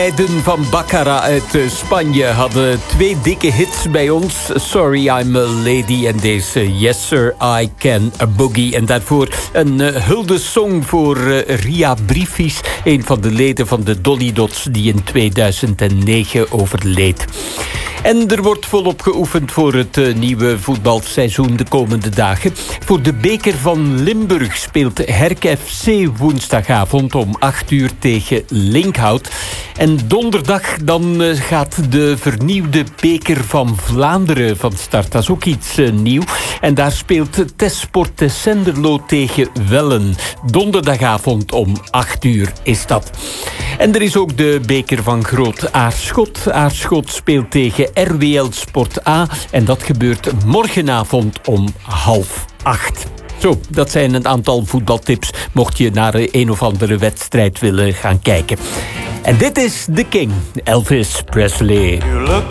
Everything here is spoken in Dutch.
Meiden van Baccara uit Spanje hadden 2 dikke hits bij ons. Sorry, I'm a Lady en deze Yes Sir, I Can a Boogie. En daarvoor een huldesong voor Ria Briefies, een van de leden van de Dolly Dots die in 2009 overleed. En er wordt volop geoefend voor het nieuwe voetbalseizoen de komende dagen. Voor de beker van Limburg speelt Herk FC woensdagavond om 8 uur tegen Linkhout. En donderdag dan gaat de vernieuwde beker van Vlaanderen van start. Dat is ook iets nieuw. En daar speelt Tesport Senderlo tegen Wellen. Donderdagavond om 8 uur is dat. En er is ook de beker van Groot Aarschot. Aarschot speelt tegen RWL Sport A. En dat gebeurt morgenavond om 7:30. Zo, dat zijn een aantal voetbaltips, mocht je naar een of andere wedstrijd willen gaan kijken. En dit is The King, Elvis Presley. You look